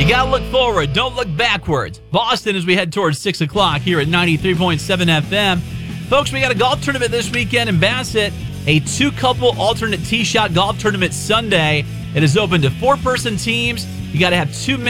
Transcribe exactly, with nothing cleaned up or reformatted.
You got to look forward. Don't look backwards. Boston as we head towards six o'clock here at ninety-three point seven F M. Folks, we got a golf tournament this weekend in Bassett. A two-couple alternate tee shot golf tournament Sunday. It is open to four-person teams. You got to have two minutes.